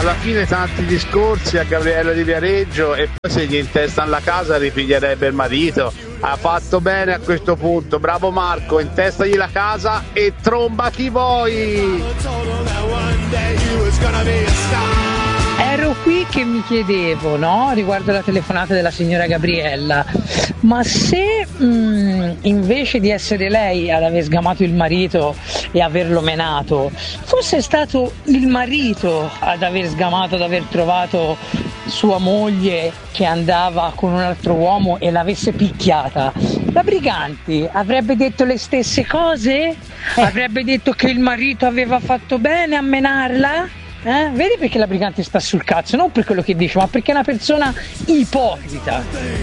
alla fine tanti discorsi a Gabriella di Viareggio e poi se gli intestano la casa ripiglierebbe il marito. Ha fatto bene a questo punto, bravo Marco, intestagli la casa e tromba chi vuoi. Ero qui che mi chiedevo, no, riguardo la telefonata della signora Gabriella, ma se invece di essere lei ad aver sgamato il marito e averlo menato, fosse stato il marito ad aver sgamato, ad aver trovato sua moglie che andava con un altro uomo e l'avesse picchiata, la Briganti avrebbe detto le stesse cose? Avrebbe detto che il marito aveva fatto bene a menarla? Vedi perché la Briganti sta sul cazzo, non per quello che dice, ma perché è una persona ipocrita.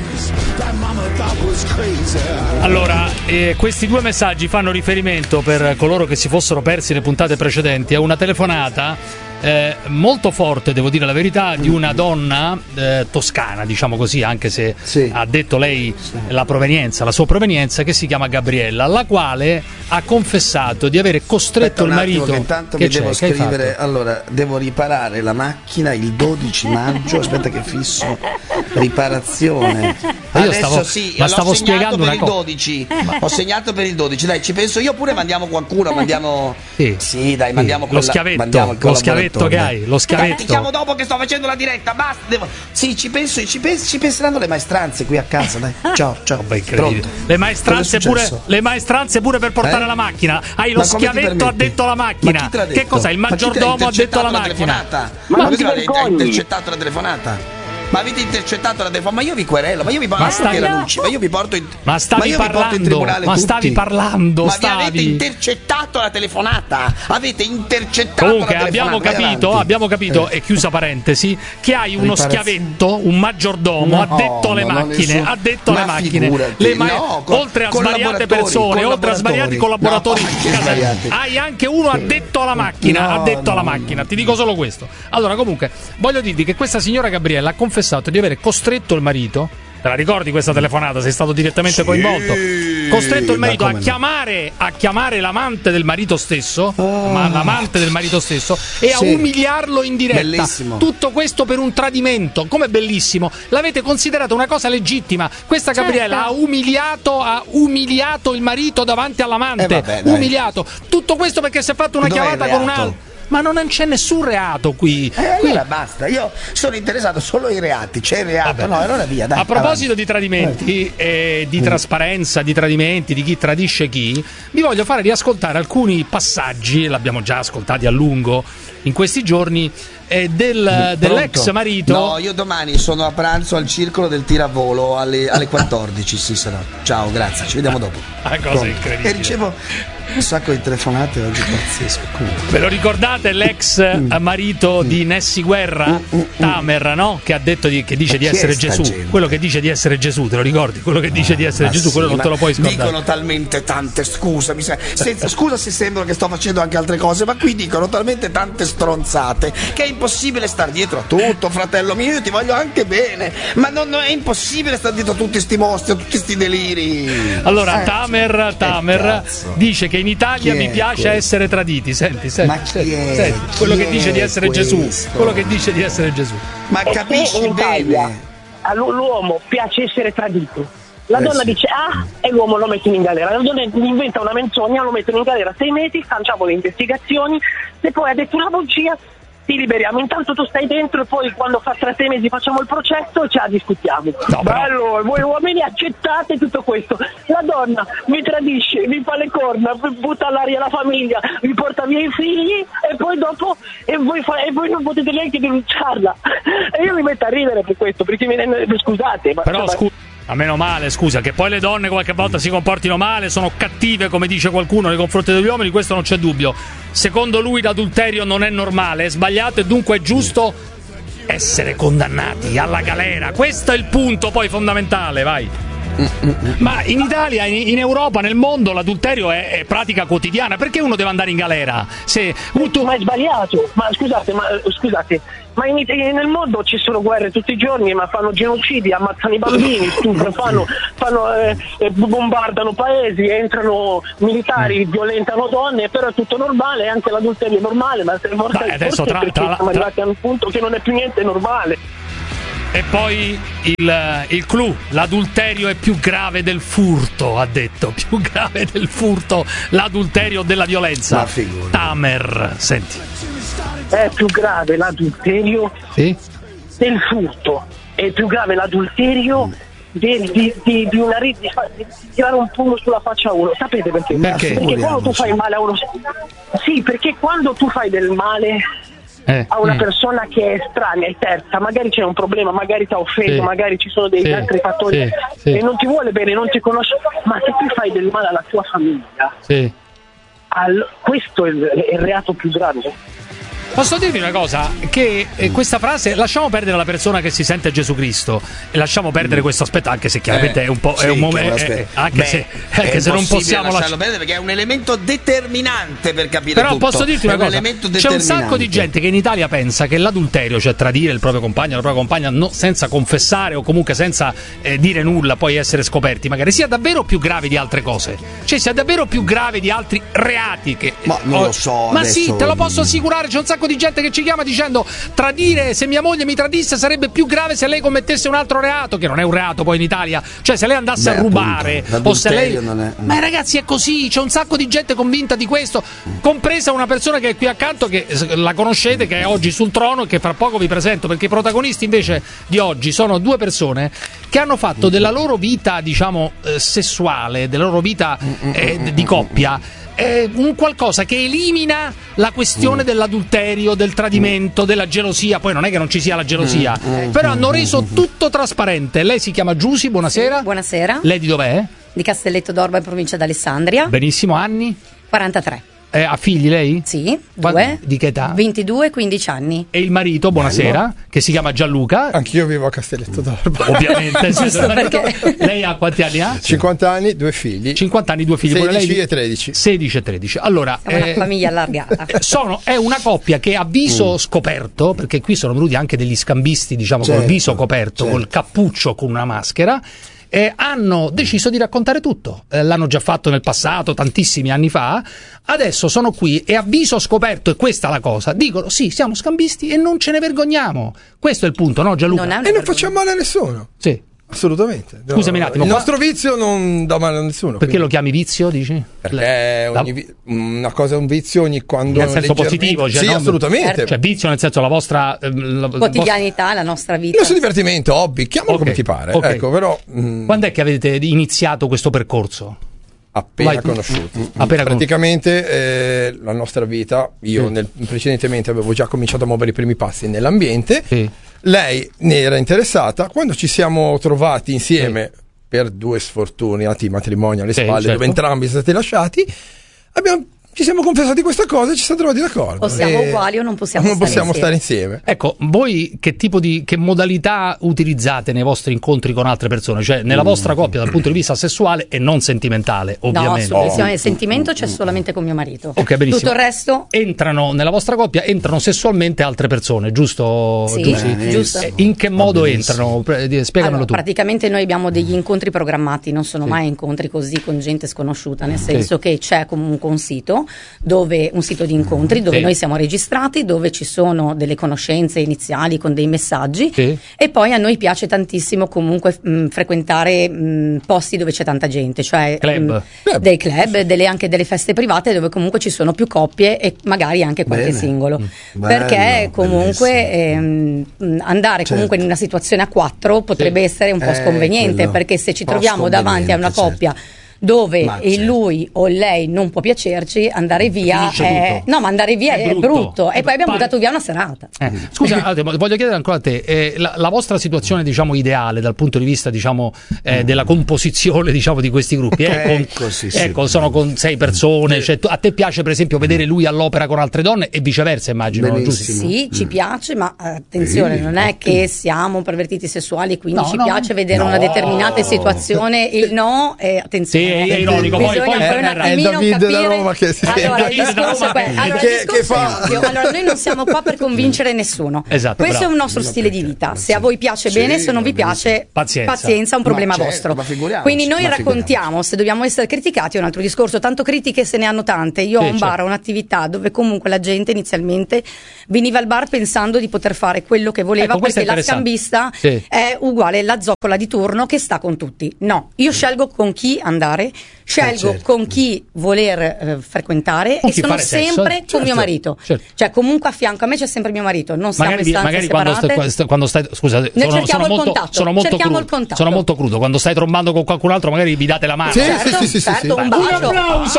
Allora, questi due messaggi fanno riferimento, per coloro che si fossero persi le puntate precedenti, a una telefonata molto forte, devo dire la verità, di una donna toscana, diciamo così, anche se ha detto lei la sua provenienza, che si chiama Gabriella, alla quale ha confessato di avere costretto il marito. Che intanto mi devo scrivere, allora devo riparare la macchina il 12 maggio, aspetta che fisso riparazione. Adesso stavo spiegando per una il cosa. 12. Ho segnato per il 12, dai, ci penso io, oppure mandiamo qualcuno, mandiamo mandiamo lo schiavetto che hai, lo schiavetto. Ti chiamo dopo che sto facendo la diretta, basta. Ci penseranno le maestranze qui a casa, dai. Ciao. Pronto. Le maestranze pure per portare la macchina. Hai lo schiavetto addetto alla macchina. Che cos'è? Il maggiordomo addetto alla macchina. Ma hai intercettato la telefonata? Ma avete intercettato la telefonata? Ma io vi querelo, ma io vi porto in tribunale. Ma stavi parlando. Ma vi avete intercettato la telefonata? Avete intercettato Comunque, la telefonata. abbiamo capito, e chiusa parentesi, che hai uno schiavetto, un maggiordomo addetto alle macchine. Addetto alle macchine. Oltre a svariate persone, oltre a svariati collaboratori, hai anche uno addetto alla macchina. Addetto alla macchina. Ti dico solo questo. Allora, comunque, voglio dirti che questa signora Gabriella ha confessato di avere costretto il marito. Te la ricordi questa telefonata? Sei stato direttamente coinvolto. Costretto il marito a chiamare l'amante del marito stesso, l'amante del marito stesso, e a umiliarlo in diretta. Bellissimo. Tutto questo per un tradimento. Come bellissimo. L'avete considerato una cosa legittima. Questa Gabriella ha umiliato il marito davanti all'amante. Umiliato. Tutto questo perché si è fatto una chiamata con un altro. Ma non c'è nessun reato qui. Allora basta, io sono interessato solo ai reati. C'è il reato, allora via, dai. A proposito di tradimenti, di trasparenza, di tradimenti, di chi tradisce chi, vi voglio fare riascoltare alcuni passaggi, l'abbiamo già ascoltati a lungo in questi giorni, dell'ex marito. No, io domani sono a pranzo al circolo del tiravolo alle 14. Sì, sarà. Ciao, grazie, ci vediamo dopo. Una cosa incredibile. E ricevo un sacco di telefonate oggi, pazzesco. Ve lo ricordate l'ex marito di Nessi Guerra, Tamer, no? Che ha detto che dice di essere Gesù. Quello che dice di essere Gesù, te lo ricordi? Quello che dice di essere Gesù, quello non te lo puoi scordare. Dicono talmente tante, scusa se sembra che sto facendo anche altre cose, ma qui dicono talmente tante stronzate che è impossibile star dietro a tutto, fratello mio, io ti voglio anche bene, ma non è impossibile star dietro a tutti sti mostri, a tutti sti deliri. Allora, Tamer dice che in Italia mi piace essere traditi. Senti, quello che dice di essere Gesù. Quello che dice di essere Gesù. Ma capisci bene? All'uomo piace essere tradito. La donna dice e l'uomo lo mettono in galera. La donna inventa una menzogna, lo mettono in galera 6 mesi, facciamo le investigazioni, se poi ha detto una bugia ti liberiamo, intanto tu stai dentro e poi quando tra 6 mesi facciamo il processo e ce la discutiamo. Bello, voi uomini accettate tutto questo. La donna vi tradisce, vi fa le corna, butta all'aria la famiglia, vi porta via i figli e poi dopo voi non potete neanche denunciarla. E io mi metto a ridere per questo, perché scusate, ma però a meno male, scusa, che poi le donne qualche volta si comportino male, sono cattive, come dice qualcuno, nei confronti degli uomini, questo non c'è dubbio. Secondo lui l'adulterio non è normale, è sbagliato e dunque è giusto essere condannati alla galera. Questo è il punto poi fondamentale, vai. Ma in Italia, in Europa, nel mondo l'adulterio è pratica quotidiana. Perché uno deve andare in galera? Ma è sbagliato. Ma scusate, nel mondo ci sono guerre tutti i giorni, ma fanno genocidi, ammazzano i bambini, stuprano, bombardano paesi, entrano militari, violentano donne, però è tutto normale, anche l'adulterio è normale, ma adesso siamo arrivati a un punto che non è più niente normale. E poi il clou, l'adulterio è più grave del furto, ha detto, più grave del furto, l'adulterio della violenza. Tamer, senti. È più grave l'adulterio del furto, è più grave l'adulterio di tirare un pugno sulla faccia a uno. Sapete perché? Perché quando tu fai male a uno, perché quando tu fai del male a una persona che è estranea, è terza, magari c'è un problema, magari ti ha offeso, magari ci sono degli altri fattori e non ti vuole bene, non ti conosce, ma se tu fai del male alla tua famiglia, questo è il reato più grave. Posso dirvi una cosa? Che questa frase, lasciamo perdere la persona che si sente Gesù Cristo e lasciamo perdere questo aspetto, anche se chiaramente è un po' è un momento, anche se non possiamo lasciarlo perdere, perché è un elemento determinante per capire però tutto. Posso dirti una cosa, c'è un sacco di gente che in Italia pensa che l'adulterio, cioè tradire il proprio compagno, la propria compagna senza confessare o comunque senza dire nulla, poi essere scoperti, magari sia davvero più grave di altre cose, cioè sia davvero più grave di altri reati che ma non lo so, ma adesso... sì, te lo posso assicurare, c'è un sacco di gente che ci chiama dicendo tradire, se mia moglie mi tradisse sarebbe più grave se lei commettesse un altro reato, che non è un reato poi in Italia, cioè se lei andasse a rubare, appunto, o se lei non è... ma ragazzi è così, c'è un sacco di gente convinta di questo, compresa una persona che è qui accanto, che la conoscete, che è oggi sul trono e che fra poco vi presento, perché i protagonisti invece di oggi sono due persone che hanno fatto della loro vita, diciamo, sessuale, della loro vita di coppia un qualcosa che elimina la questione dell'adulterio, del tradimento, della gelosia. Poi non è che non ci sia la gelosia, però hanno reso tutto trasparente. Lei si chiama Giusy, buonasera. Sì, buonasera. Lei di dov'è? Di Castelletto d'Orba, in provincia d'Alessandria. Benissimo, anni? 43. Ha figli lei? Sì, 2. Di che età? 22 e 15 anni. E il marito, buonasera, che si chiama Gianluca. Anch'io vivo a Castelletto d'Orba. Ovviamente. Perché... Lei ha quanti anni ha? 50 anni, 2 figli. 50 anni, 2 figli. 16 lei... e 13. 16 e 13. Allora, è una famiglia allargata. È una coppia che a viso scoperto, perché qui sono venuti anche degli scambisti, diciamo, col viso coperto, col cappuccio, con una maschera. Hanno deciso di raccontare tutto, l'hanno già fatto nel passato, tantissimi anni fa, adesso sono qui e a viso scoperto, e questa è la cosa, dicono sì, siamo scambisti e non ce ne vergogniamo, questo è il punto, no Gianluca? E non facciamo male a nessuno. Sì. Assolutamente. Scusami un attimo. Il nostro vizio non dà male a nessuno. Perché lo chiami vizio, dici? Perché una cosa è un vizio ogni quando... Nel senso positivo, cioè, sì, no? assolutamente. Cioè vizio nel senso la vostra... quotidianità, la nostra vita. Il nostro divertimento, hobby, chiamalo come ti pare. Ecco, però... Quando è che avete iniziato questo percorso? Appena conosciuti. Praticamente la nostra vita, io precedentemente avevo già cominciato a muovere i primi passi nell'ambiente, lei ne era interessata, quando ci siamo trovati insieme per 2 sfortunati matrimoni alle spalle, dove entrambi sono stati lasciati, ci siamo confessati questa cosa e ci siamo trovati d'accordo. O siamo uguali o non possiamo stare insieme. Ecco, voi che tipo che modalità utilizzate nei vostri incontri con altre persone? Cioè nella vostra coppia dal punto di vista sessuale e non sentimentale, ovviamente. No, assolutamente. Il sentimento c'è solamente con mio marito. Ok, benissimo. Tutto il resto... Nella vostra coppia entrano sessualmente altre persone, giusto? Sì, giusto. In che modo entrano? Spiegamelo tu. Praticamente noi abbiamo degli incontri programmati, non sono mai incontri così con gente sconosciuta, nel senso che c'è comunque un sito di incontri dove noi siamo registrati, dove ci sono delle conoscenze iniziali con dei messaggi e poi a noi piace tantissimo comunque frequentare posti dove c'è tanta gente, cioè dei club, anche delle feste private dove comunque ci sono più coppie e magari anche qualche singolo, perché comunque andare comunque in una situazione a 4 potrebbe essere un po' sconveniente, perché se ci troviamo davanti a una coppia dove lui o lei non può piacerci, andare via ma andare via è brutto. E poi abbiamo buttato via una serata. Scusa, voglio chiedere ancora a te, la vostra situazione, diciamo, ideale dal punto di vista, diciamo, della composizione, diciamo, di questi gruppi, sono con 6 persone, cioè, a te piace per esempio vedere lui all'opera con altre donne e viceversa, immagino, giusto? Sì, ci piace, ma attenzione, non è che siamo pervertiti sessuali, quindi ci piace vedere una determinata situazione, il no, attenzione. Sì, è ironico, poi un attimino David capire. Da Roma che Allora, il discorso è allora, noi non siamo qua per convincere nessuno. Esatto, questo è un nostro stile di vita. Se a voi piace bene, se non vi piace, pazienza, è un problema vostro. Quindi noi raccontiamo, se dobbiamo essere criticati è un altro discorso, tanto critiche se ne hanno tante. Io ho un bar, un'attività dove comunque la gente inizialmente veniva al bar pensando di poter fare quello che voleva, perché la scambista è uguale alla zoccola di turno che sta con tutti. No, io scelgo con chi andare, scelgo con chi voler frequentare e sono sempre con mio marito. Cioè comunque a fianco a me c'è sempre mio marito, non siamo in stanze separate. Quando stai, scusa, sono molto crudo, quando stai trombando con qualcun altro magari vi date la mano. Certo, un applauso.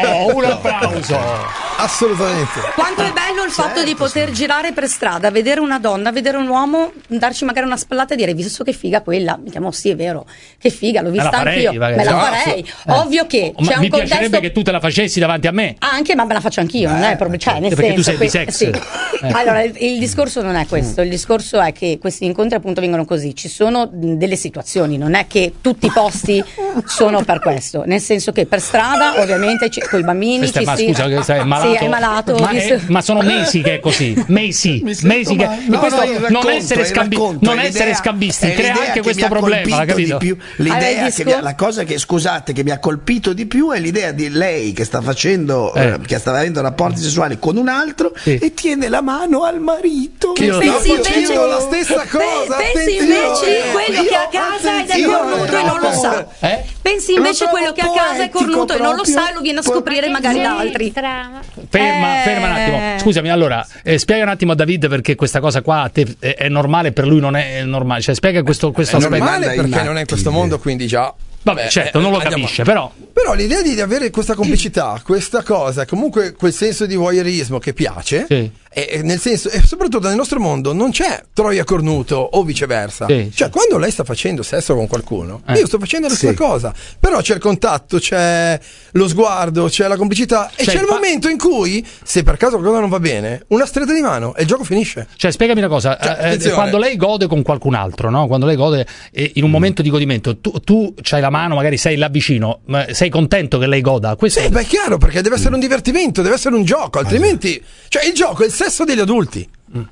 Assolutamente. Quanto è bello il fatto di poter girare per strada, vedere una donna, vedere un uomo, darci magari una spallata e dire: visto che figa quella, diciamo sì, è vero, che figa, l'ho vista anch'io, me la farei. Ovvio che c'è un mi contesto, piacerebbe che tu te la facessi davanti a me. Anche, ma me la faccio anch'io, non è problema, cioè, nel perché senso, tu sei bisex. Allora, il discorso non è questo, il discorso è che questi incontri appunto vengono così, ci sono delle situazioni, non è che tutti i posti sono per questo, nel senso che per strada ovviamente con i bambini scusa, che sei malato. Sì, è malato. Ma sono mesi che è così, mesi che non essere scambisti crea anche questo problema, capito? La cosa che, scusate, che mi ha colpito di più è l'idea di lei che sta facendo che sta avendo rapporti sessuali con un altro e tiene la mano al marito. Pensi invece la stessa cosa. Pensi invece quello che a casa ed è cornuto e non lo sa. Pensi invece quello che a casa è cornuto e non lo sa e lo viene a scoprire magari da altri. Ferma un attimo. Scusami, allora spiega un attimo a David perché questa cosa qua a te è normale, per lui non è normale. Cioè spiega questo aspetto. È normale perché non è in questo mondo, quindi già. Vabbè, certo, non lo capisce, però l'idea di avere questa complicità, questa cosa, comunque quel senso di voyeurismo che piace, nel senso, e soprattutto nel nostro mondo non c'è Troia cornuto o viceversa. Cioè, quando lei sta facendo sesso con qualcuno, io sto facendo la stessa cosa, però c'è il contatto, c'è lo sguardo, c'è la complicità e c'è il momento in cui, se per caso qualcosa non va bene, una stretta di mano e il gioco finisce. Cioè, spiegami una cosa, quando lei gode con qualcun altro, no? Quando lei gode in un momento di godimento, tu c'hai la mano, magari sei là vicino, sei contento che lei goda? Questo è chiaro, perché deve essere un divertimento, deve essere un gioco, altrimenti, cioè il gioco è il sesso degli adulti.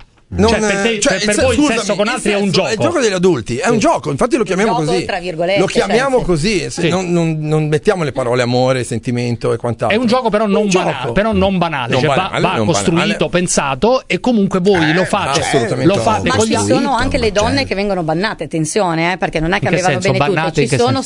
Per voi il sesso con altri è un gioco. È il gioco degli adulti, è un gioco, infatti lo chiamiamo così. Lo chiamiamo così, non mettiamo le parole amore, sentimento e quant'altro. È un gioco però non banale, va costruito, pensato e comunque voi lo fate. Ma ci sono anche le donne che vengono bannate, attenzione, perché non è che avevano bene tutte, ci sono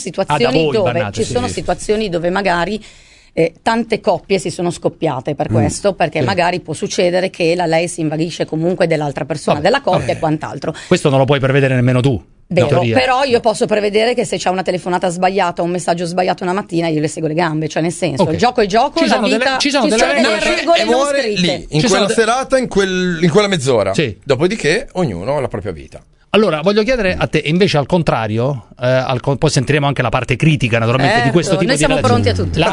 situazioni dove magari tante coppie si sono scoppiate per questo, perché magari può succedere che lei si invaghisce comunque dell'altra persona, della coppia e quant'altro. Questo non lo puoi prevedere nemmeno tu. Vero, però io posso prevedere che se c'è una telefonata sbagliata o un messaggio sbagliato una mattina io le seguo le gambe, cioè nel senso il gioco è gioco, ci sono delle regole non scritte lì, in quella serata, in quella mezz'ora, dopodiché ognuno ha la propria vita. Allora, voglio chiedere a te, invece al contrario, poi sentiremo anche la parte critica naturalmente di questo tipo noi di siamo pronti a tutto.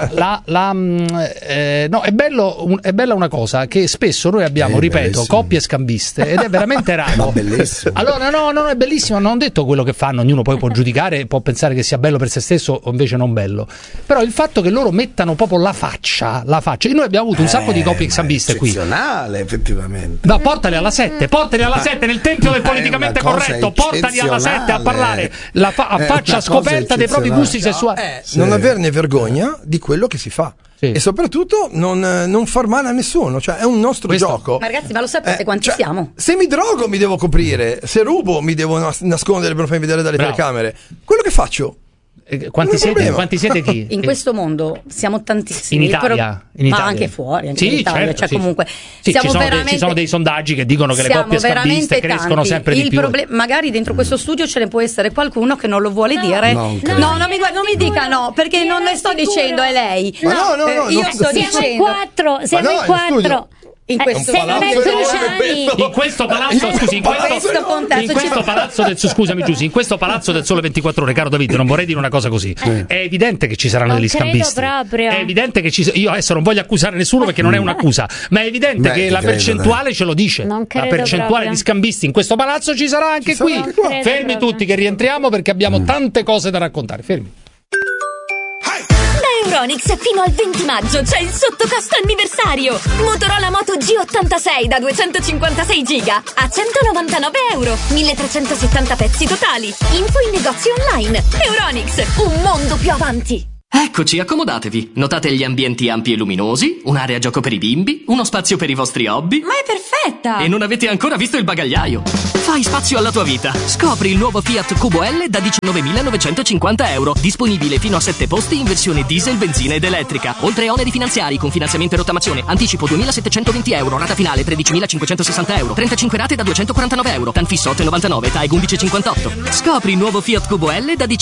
No, è bella una cosa che spesso noi abbiamo, ripeto, coppie scambiste ed è veramente raro. Ma bellissimo. Allora, no, è bellissimo, non ho detto quello che fanno, ognuno poi può giudicare, può pensare che sia bello per se stesso o invece non bello. Però il fatto che loro mettano proprio la faccia, e noi abbiamo avuto un sacco di coppie scambiste qui. Eccezionale, effettivamente. Ma portali alla 7 nel tempio del politicamente corretto. Portali alla 7 a parlare a faccia scoperta dei propri gusti sessuali. Non averne vergogna di quello che si fa. E soprattutto non far male a nessuno, cioè è un nostro gioco. Ma ragazzi, ma lo sapete quanti siamo? Se mi drogo mi devo coprire, se rubo mi devo nascondere per non farmi vedere dalle telecamere. Quello che faccio Quanti siete chi? In questo mondo siamo tantissimi. In Italia. Ma anche fuori, anche in Italia. Certo, cioè, comunque ci sono dei sondaggi che dicono che le coppie scambiste crescono sempre di più. Magari dentro questo studio ce ne può essere qualcuno che non lo vuole dire. Non mi dica no, perché non le sto dicendo, è lei. Io sto dicendo. Siamo in quattro. In questo palazzo del Sole 24 Ore, caro Davide, non vorrei dire una cosa così. È evidente che ci saranno degli scambisti. È evidente che io adesso non voglio accusare nessuno perché non è un'accusa, ma è evidente che la percentuale ce lo dice. La percentuale di scambisti in questo palazzo ci sarà anche qui. Fermi tutti che rientriamo perché abbiamo tante cose da raccontare. Fermi. Euronics fino al 20 maggio c'è il sottocosto anniversario. Motorola Moto G86 da 256 giga a €199, 1370 pezzi totali. Info in negozi online. Euronics, un mondo più avanti. Eccoci, accomodatevi. Notate gli ambienti ampi e luminosi, un'area gioco per i bimbi, uno spazio per i vostri hobby. Ma è perfetta! E non avete ancora visto il bagagliaio. Fai spazio alla tua vita. Scopri il nuovo Fiat Cubo L da €19.950. Disponibile fino a 7 posti in versione diesel, benzina ed elettrica. Oltre a oneri finanziari con finanziamento e rottamazione. Anticipo €2.720, rata finale €13.560. 35 rate da €249. TAN fisso €8,99, TAEG 11,58. Scopri il nuovo Fiat Cubo L da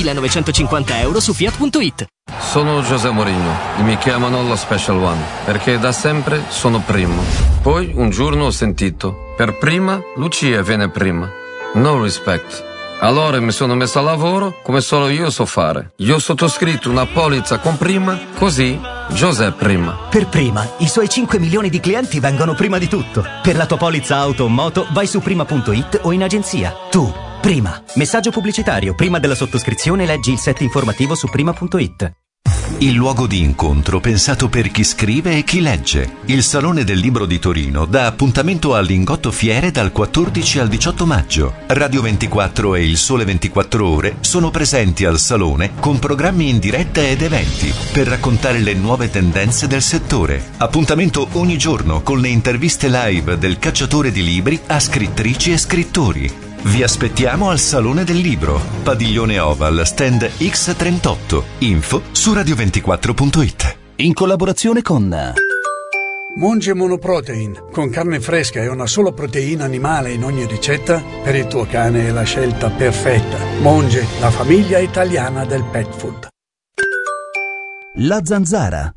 €19.950 su Fiat.it. Sono José Mourinho e mi chiamano lo Special One perché da sempre sono primo. Poi un giorno ho sentito: per prima Lucia viene prima. No respect. Allora mi sono messo a lavoro come solo io so fare. Io ho sottoscritto una polizza con prima, così José prima. Per prima, i suoi 5 milioni di clienti vengono prima di tutto. Per la tua polizza auto o moto vai su prima.it o in agenzia. Tu, prima. Messaggio pubblicitario. Prima della sottoscrizione leggi il set informativo su prima.it. Il luogo di incontro pensato per chi scrive e chi legge. Il Salone del Libro di Torino dà appuntamento al Lingotto Fiere dal 14 al 18 maggio. Radio 24 e il Sole 24 Ore sono presenti al Salone con programmi in diretta ed eventi per raccontare le nuove tendenze del settore. Appuntamento ogni giorno con le interviste live del cacciatore di libri a scrittrici e scrittori. Vi aspettiamo al Salone del Libro, Padiglione Oval, stand X38. Info su radio24.it. In collaborazione con Monge Monoprotein, con carne fresca e una sola proteina animale in ogni ricetta, per il tuo cane è la scelta perfetta. Monge, la famiglia italiana del pet food. La Zanzara.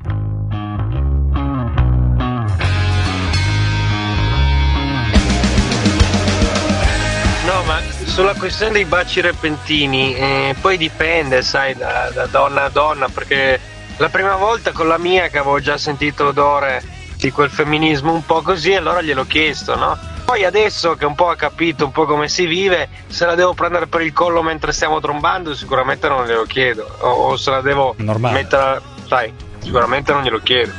No, ma sulla questione dei baci repentini, poi dipende, sai, da donna a donna, perché la prima volta con la mia che avevo già sentito l'odore di quel femminismo un po' così, allora gliel'ho chiesto, no? Poi adesso che un po' ha capito un po' come si vive, se la devo prendere per il collo mentre stiamo trombando, sicuramente non glielo chiedo, o se la devo mettere, sai, sicuramente non glielo chiedo.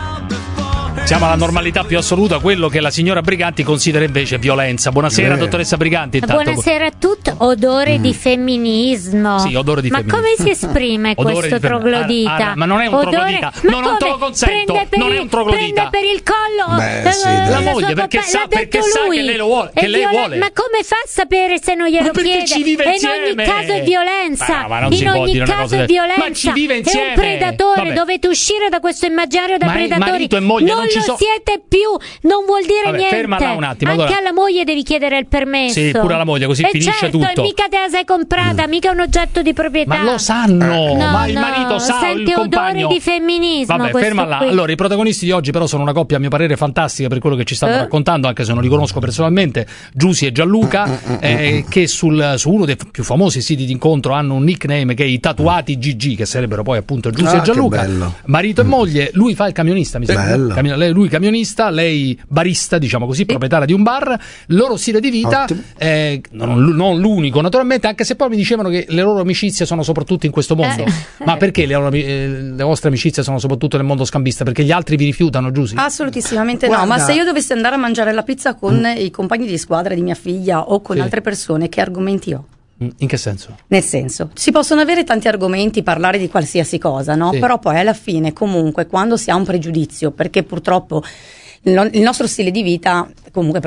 Siamo alla normalità più assoluta, quello che la signora Briganti considera invece violenza. Buonasera, dottoressa Briganti. Buonasera a tutti. Odore di femminismo. Sì, odore di femminismo. Ma come si esprime questo troglodita? Ma non è un troglodita. Non te lo consento. Non è un troglodita. Prende per il collo la moglie perché sa che lei lo vuole. Che lei vuole. Ma come fa a sapere se non glielo chiede? Ci vive insieme. In ogni caso è violenza. Ma non si può dire una cosa del genere. Ma ci vive insieme. È un predatore. Dovete uscire da questo immaginario da predatori. Marito e moglie non lo siete più, non vuol dire niente. Fermala un attimo. Anche alla moglie devi chiedere il permesso. Sì, pure alla moglie, così finisce tutto. E mica te la sei comprata, mica un oggetto di proprietà. Ma lo sanno, ma il marito sa, il compagno. Odore di femminismo. Vabbè, ferma là. Allora, i protagonisti di oggi però sono una coppia a mio parere fantastica per quello che ci stanno raccontando, anche se non li conosco personalmente, Giusy e Gianluca, che su uno dei più famosi siti di incontro hanno un nickname che è i tatuati GG, che sarebbero poi appunto Giusy e Gianluca. Marito e moglie, lui fa il camionista, mi sembra. Lui camionista, lei barista, diciamo così, proprietaria di un bar. Loro stile di vita, non l'unico naturalmente, anche se poi mi dicevano che le loro amicizie sono soprattutto in questo mondo. Ma perché le vostre amicizie sono soprattutto nel mondo scambista? Perché gli altri vi rifiutano, Giusy? Assolutissimamente no, ma se io dovessi andare a mangiare la pizza con i compagni di squadra di mia figlia o con altre persone, che argomenti ho? In che senso? Nel senso, si possono avere tanti argomenti, parlare di qualsiasi cosa, no? Però poi alla fine comunque quando si ha un pregiudizio, perché purtroppo il nostro stile di vita comunque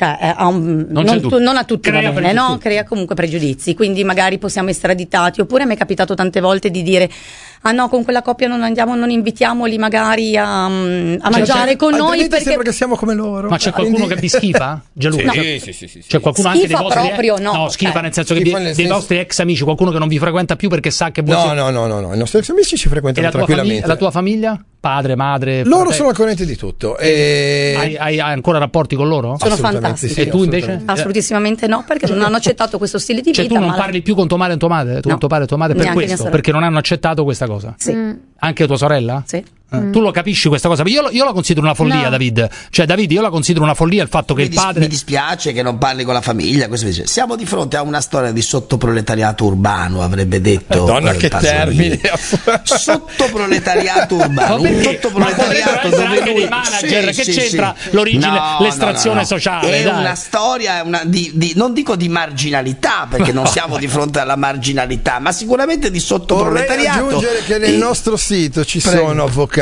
non a tutti va bene, no? Crea comunque pregiudizi, quindi magari possiamo essere additati, oppure mi è capitato tante volte di dire ah no, con quella coppia non andiamo, non invitiamoli magari a mangiare con noi perché sembra che siamo come loro. Ma c'è qualcuno che vi schifa? Gianluca? Sì. C'è qualcuno anche dei vostri proprio no, schifa nel senso che dei vostri ex amici, qualcuno che non vi frequenta più perché sa che voi No, i nostri ex amici ci frequentano tranquillamente. La tua famiglia? Padre, madre? Loro sono al corrente di tutto. Hai ancora rapporti con loro? Sono fantastici. Sì, e tu invece? Assolutissimamente no, perché non hanno accettato questo stile di vita. Cioè tu non parli più con tuo padre e tua madre? Tuo padre e tua madre per questo? Perché non hanno accettato questa cosa? Sì. Anche tua sorella? Sì. Tu lo capisci questa cosa? Io la considero una follia, no. David. Cioè, David, io la considero una follia il fatto che il padre. Mi dispiace che non parli con la famiglia. Siamo di fronte a una storia di sottoproletariato urbano, avrebbe detto. Madonna, che termine! Sottoproletariato urbano. Un sottoproletariato dove anche dei manager. Che c'entra l'origine, l'estrazione sociale? È una storia, non dico di marginalità, perché non siamo di fronte alla marginalità, ma sicuramente di sottoproletariato. Vorrei aggiungere che nel nostro sito ci sono avvocati,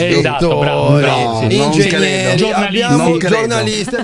dottori, ingegneri, giornalisti,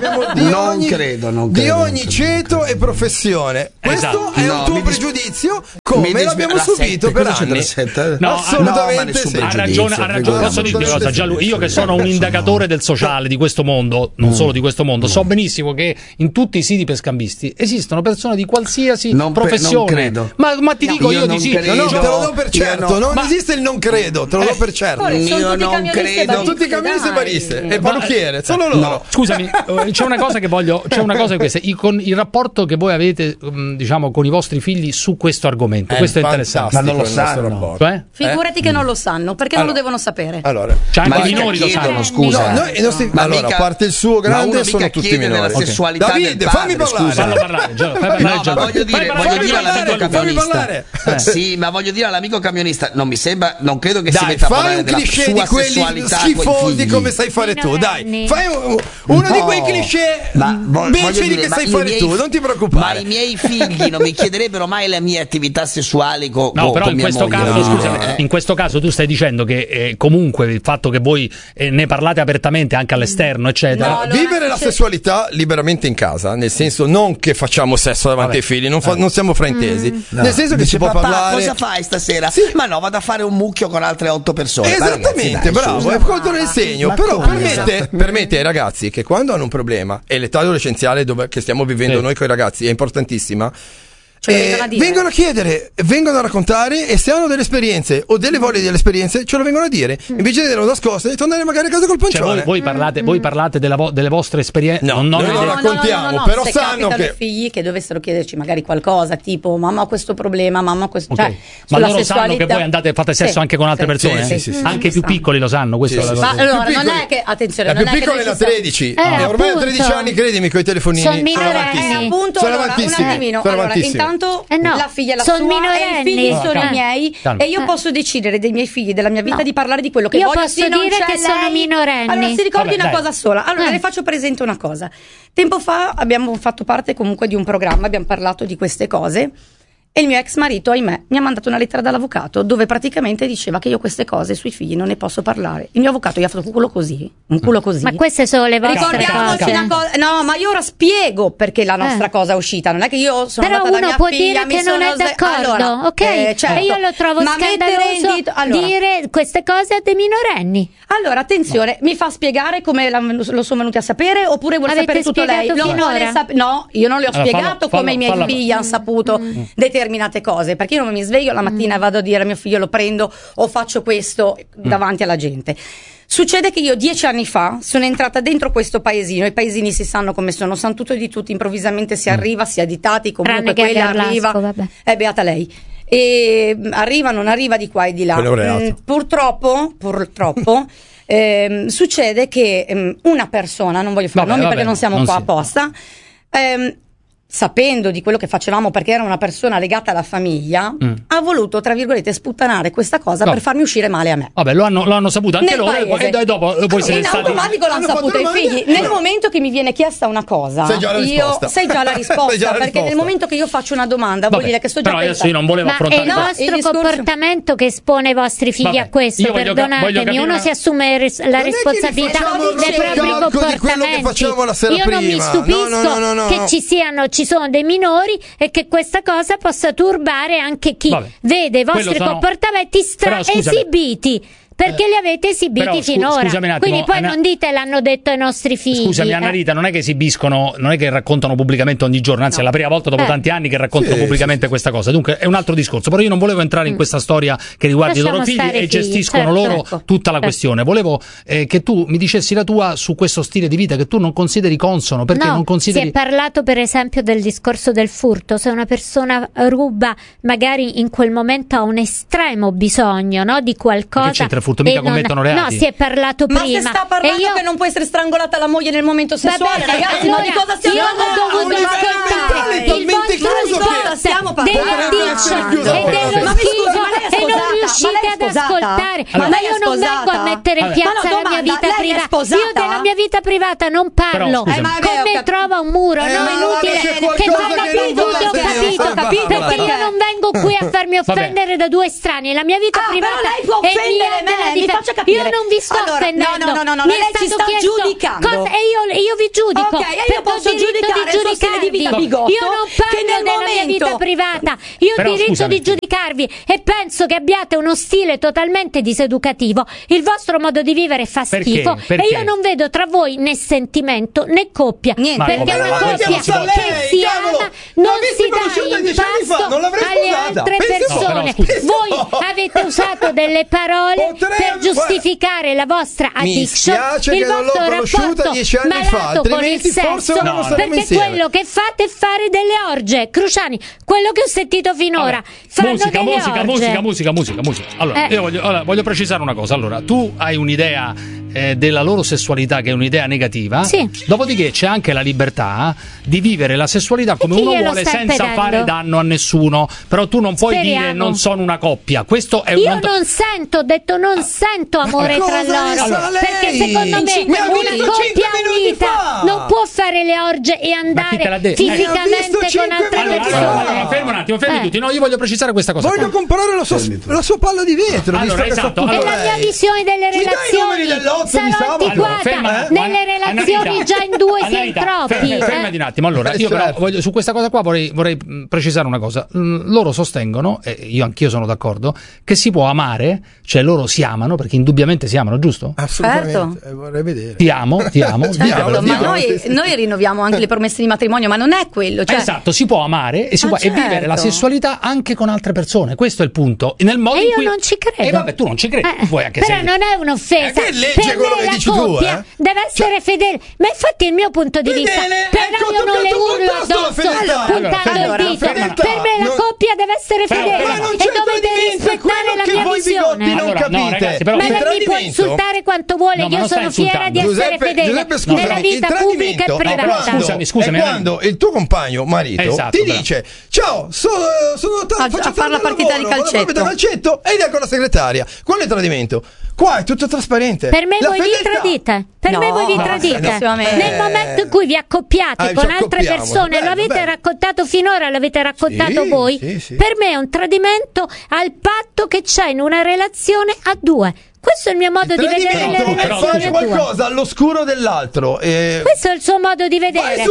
abbiamo di ogni ceto e professione. Questo è un tuo pregiudizio, come l'abbiamo subito per anni. Assolutamente sì. Ha ragione. Posso dirti una cosa, Gianluca? Io che sono un indagatore del sociale di questo mondo, non solo di questo mondo, so benissimo che in tutti i siti per scambisti esistono persone di qualsiasi professione. Ma ti dico io di sì. Te lo do per certo. Non esiste il non credo, te lo do per certo. Io non credo. Tutti i camionisti e bariste e parrucchiere, solo loro. No. Scusami, c'è una cosa che voglio. C'è una cosa questa. Con il rapporto che voi avete, diciamo, con i vostri figli su questo argomento. Questo è interessante. Ma non lo sanno. Figurati che non lo sanno, perché non lo devono sapere. Allora, anche i minori lo sanno. Scusa. Allora, a parte il suo grande, sono tutti minori. Della sessualità Davide, fammi parlare. No, ma voglio dire all'amico camionista. Sì, ma voglio dire all'amico camionista, non mi sembra, non credo che si metta a parlare della sua sessualità schifosi come sai fare tu, dai, fai uno di quei cliché beceri che sai fare tu, non ti preoccupare. Ma i miei figli non mi chiederebbero mai le mie attività sessuali con però in mia questo moglie. caso, scusami, in questo caso tu stai dicendo che comunque il fatto che voi ne parlate apertamente anche all'esterno, eccetera. Vivere la sessualità liberamente in casa, nel senso non che facciamo sesso davanti ai figli, non siamo fraintesi, nel senso che si può parlare. Cosa fai stasera? Ma no, vado a fare un mucchio con altre 8 persone. Esattamente, bravo, è colto nel segno, però permette ai ragazzi che quando hanno un problema, e l'età adolescenziale che stiamo vivendo noi con i ragazzi è importantissima, vengono a chiedere, vengono a raccontare, e se hanno delle esperienze o delle voglie delle esperienze ce lo vengono a dire, invece di tenere nascoste e tornare magari a casa col pancione. Voi parlate delle vostre esperienze? No, noi lo raccontiamo, però se sanno che figli che dovessero chiederci magari qualcosa tipo mamma ho questo problema, mamma ho questo, ma loro sanno che voi fate sesso anche con altre persone? Anche i più piccoli lo sanno, questo ma allora non è che, attenzione, la più piccola è la 13 ormai a 13 anni, credimi, con i telefonini sono avanti. Intanto la figlia è la sua e i figli sono i miei, e io posso decidere dei miei figli, della mia vita, di parlare di quello che voglio. Io posso dire che sono minorenni. Allora si ricordi una cosa sola. Allora le faccio presente una cosa. Tempo fa abbiamo fatto parte comunque di un programma, abbiamo parlato di queste cose. E il mio ex marito, ahimè, mi ha mandato una lettera dall'avvocato dove praticamente diceva che io queste cose sui figli non ne posso parlare. Il mio avvocato gli ha fatto un culo così. Ma queste sono le vostre Ricordiamoci una cosa. No, ma io ora spiego perché la nostra cosa è uscita. Non è che io sono però andata da mia può figlia, dire che non è d'accordo, allora, ok? Certo. E io lo trovo scandaloso dire queste cose a dei minorenni. Allora, attenzione, mi fa spiegare come lo sono venuti a sapere, oppure vuole sapere tutto lei? No, io non le ho spiegato come i miei figli hanno saputo determinate cose, perché io non mi sveglio la mattina e vado a dire a mio figlio lo prendo o faccio questo davanti alla gente. Succede che io 10 anni fa sono entrata dentro questo paesino, i paesini si sanno come sono, sanno tutto di tutti, improvvisamente si arriva, si è additati, comunque quella arriva, è beata lei. E arriva, non arriva di qua e di là. Purtroppo succede che una persona, non voglio fare nomi perché non siamo qua apposta, sapendo di quello che facevamo perché era una persona legata alla famiglia, ha voluto, tra virgolette, sputtanare questa cosa per farmi uscire male a me. Vabbè, lo hanno saputo anche loro e dopo poi siete in stati... automatico l'hanno saputo i figli. Nel momento che mi viene chiesta una cosa, sai già la risposta, perché nel momento che io faccio una domanda vuol dire che sto già pensando. Però adesso io non volevo affrontare è il vostro comportamento che espone i vostri figli a questo, perdonatemi, uno si assume la responsabilità dei propri comportamenti. Io non mi stupisco che ci sono dei minori e che questa cosa possa turbare anche chi vede i vostri comportamenti esibiti. Perché li avete esibiti finora? Quindi poi non dite l'hanno detto ai nostri figli. Scusami Anna Rita, non è che esibiscono, non è che raccontano pubblicamente ogni giorno, anzi è la prima volta dopo tanti anni che raccontano pubblicamente questa cosa. Dunque è un altro discorso, però io non volevo entrare in questa storia che riguarda i loro figli e gestiscono loro tutta la questione. Volevo che tu mi dicessi la tua su questo stile di vita che tu non consideri consono, perché non consideri... Si è parlato per esempio del discorso del furto. Se una persona ruba, magari in quel momento ha un estremo bisogno, no, di qualcosa. Mica commettono reati. No, si è parlato prima. Ma se sta parlando che non può essere strangolata la moglie nel momento sessuale, ragazzi, ma di cosa stiamo parlando? Io ho dovuto ascoltare il vostro discorso e dello schifo e non riuscite ad ascoltare. Ma io non vengo a mettere in piazza la mia vita privata. Io della mia vita privata non parlo. Con me trova un muro, no? È inutile che ho capito, perché io non vengo qui a farmi offendere da due estranei. La mia vita privata lei può offendere me. Mi faccia capire. Io non vi sto offendendo. No, lei ci sta giudicando. E io vi giudico. Ok, e io posso giudicare il suo stile di vita bigotto. Io non parlo della mia vita privata. Io ho diritto di giudicarvi e penso che abbiate uno stile totalmente diseducativo. Il vostro modo di vivere fa schifo. E io non vedo tra voi né sentimento né coppia. Niente. Perché una coppia che si ama non si dà in pasto alle altre persone. Voi avete usato delle parole per giustificare la vostra addiction, il vostro rapporto malato con il sesso, perché quello che fate è fare delle orge. Cruciani, quello che ho sentito finora, fanno musica. Allora, io voglio precisare una cosa. Allora, tu hai un'idea della loro sessualità che è un'idea negativa, dopodiché c'è anche la libertà di vivere la sessualità come uno vuole senza fare danno a nessuno, però tu non puoi dire non sono una coppia. Questo è non sento, ho detto non sento amore tra loro, perché secondo me una coppia unita non può fare le orge e andare fisicamente con altre persone. Fermo un attimo, fermi tutti. No, io voglio precisare questa cosa. Voglio comprare la sua palla di vetro. Allora, esatto. È la mia visione delle relazioni. Sarò antiquata. Nelle relazioni già in due si è troppi. Fermati un attimo. Allora, io però su questa cosa qua vorrei precisare una cosa. Loro sostengono, e io anch'io sono d'accordo, che si può amare, cioè loro si amano, perché indubbiamente si amano, giusto? Assolutamente, vorrei vedere. Ti amo. Certo, ma noi rinnoviamo anche le promesse di matrimonio, ma non è quello. Cioè... Esatto, si può amare e vivere la sessualità anche con altre persone. Questo è il punto. Nel modo in cui... io non ci credo. Vabbè, tu non ci credi. Però non è un'offesa. Per me la coppia deve essere fedele. Ma infatti il mio punto di vista, però io non le urlo addosso puntando il dito. Per me la coppia deve essere fedele e dovete rispettare la mia visione. Ma lei mi può insultare quanto vuole, io sono fiera di essere fedele nella vita pubblica e privata. Scusami, è quando il tuo compagno marito ti dice ciao, sono a fare la partita di calcetto e lei con la segretaria. Quello è tradimento. Qua è tutto trasparente. Per me voi vi tradite. Nel momento in cui vi accoppiate con altre persone, lo avete raccontato finora, l'avete raccontato voi. Per me è un tradimento al patto che c'è in una relazione a due. Questo è il mio modo di vedere le relazioni. Fare qualcosa all'oscuro dell'altro. Questo è il suo modo di vedere.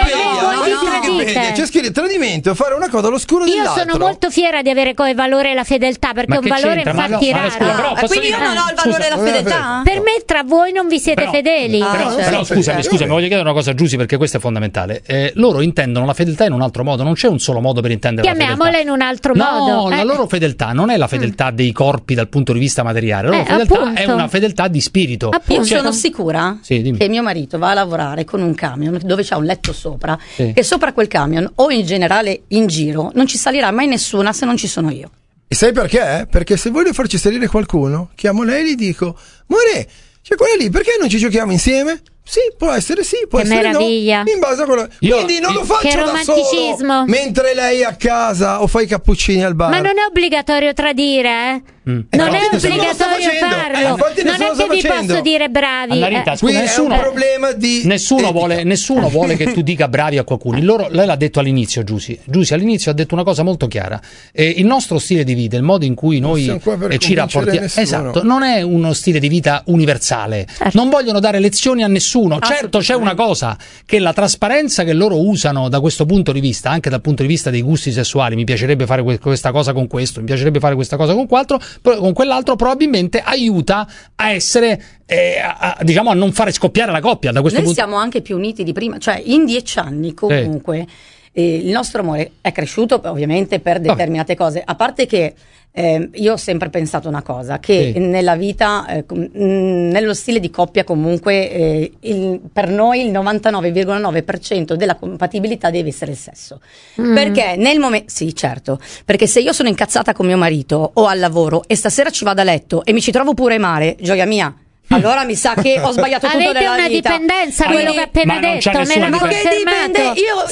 C'è scritto tradimento, fare una cosa all'oscuro dell'altro. Io sono molto fiera di avere come valore la fedeltà, perché è un valore infatti raro. Quindi io non ho il valore della fedeltà? Per me tra voi non vi siete fedeli. Però scusami, voglio chiedere una cosa a Giusy, perché questo è fondamentale. Loro intendono la fedeltà in un altro modo, non c'è un solo modo per intendere la fedeltà. Chiamiamola in un altro modo. No, la loro fedeltà non è la fedeltà dei corpi dal punto di vista materiale. La loro fedeltà è una fedeltà di spirito. Io sono sicura che mio marito va a lavorare con un camion dove c'ha un letto sopra e sopra quel camion o in generale in giro non ci salirà mai nessuna se non ci sono io. E sai perché? Perché se voglio farci salire qualcuno, chiamo lei e gli dico: More, c'è quella lì, perché non ci giochiamo insieme? Sì, può essere può che essere meraviglia. no, in base a quello. Quindi non lo faccio da solo mentre lei è a casa o fa i cappuccini al bar. Ma non è obbligatorio tradire, Non è obbligatorio farlo. Non è che vi posso dire bravi. Annarita, scusa, nessuno, è un problema di nessuno vuole che tu dica bravi a qualcuno. Lei l'ha detto all'inizio, Giusy all'inizio ha detto una cosa molto chiara. Il nostro stile di vita, il modo in cui noi ci rapportiamo, esatto, non è uno stile di vita universale. Certo. Non vogliono dare lezioni a nessuno. Certo, c'è una cosa, che la trasparenza che loro usano da questo punto di vista, anche dal punto di vista dei gusti sessuali, mi piacerebbe fare questa cosa con questo, mi piacerebbe fare questa cosa con quell'altro, probabilmente aiuta a essere diciamo a non fare scoppiare la coppia da questo Noi punto. siamo anche più uniti di prima, cioè in 10 anni comunque il nostro amore è cresciuto ovviamente per determinate cose, a parte che io ho sempre pensato una cosa, che nella vita, nello stile di coppia comunque, per noi il 99,9% della compatibilità deve essere il sesso. Perché nel momento, sì certo, perché se io sono incazzata con mio marito o al lavoro e stasera ci vado a letto e mi ci trovo pure male, gioia mia, allora mi sa che ho sbagliato tutto nella vita. Avete una dipendenza, quello che ha appena detto, me l'ha confermato.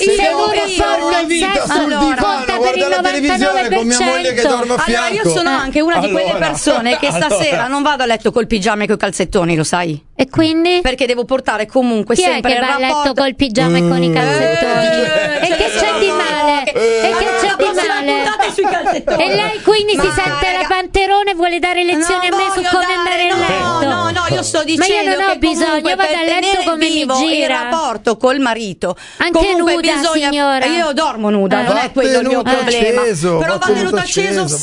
Conta per il 99%. Con mia moglie che dorme a fianco. Allora io sono anche una di quelle persone che stasera non vado a letto col pigiama e coi calzettoni, lo sai? E quindi? Perché devo portare comunque sempre il rapporto. Chi è che va a letto col pigiama e con i calzettoni? E che c'è di male? E lei quindi si sente la panterone e vuole dare lezioni a me su come andare a letto? No, io sto dicendo ma io non ho bisogno, io vado a letto come mi gira. Il rapporto col marito anche nuda, signora. Io dormo nuda, non è quello il mio problema. Però va tenuto acceso